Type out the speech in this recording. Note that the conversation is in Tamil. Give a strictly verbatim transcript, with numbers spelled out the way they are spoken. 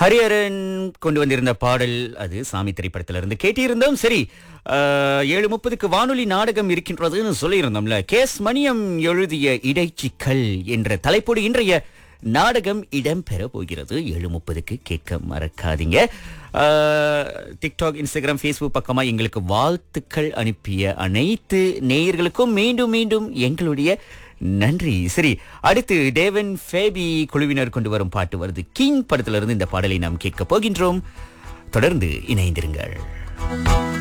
ஹரிஹரன் கொண்டு வந்திருந்த பாடல் அது சாமி திரைப்படத்திலிருந்து கேட்டிருந்தோம். சரி, ஆஹ், ஏழு முப்பதுக்கு வானொலி நாடகம் இருக்கின்றதுன்னு சொல்லியிருந்தோம்ல. கேஸ் மணியம் எழுதிய இடைச்சிக்கல் என்ற தலைப்போடு இன்றைய நாடகம் இடம்பெற போகிறது. ஏழு முப்பதுக்கு கேட்க மறக்காதீங்க. ஆஹ், டிக்டாக், இன்ஸ்டாகிராம், ஃபேஸ்புக் பக்கமா எங்களுக்கு வாழ்த்துக்கள் அனுப்பிய அனைத்து நேயர்களுக்கும் மீண்டும் மீண்டும் எங்களுடைய நன்றி. சரி, அடுத்து டேவன் ஃபேபி குழுவினர் கொண்டு வரும் பாட்டு வருது. கிங் படத்திலிருந்து இந்த பாடலை நாம் கேட்க போகின்றோம். தொடர்ந்து இணைந்திருங்கள்.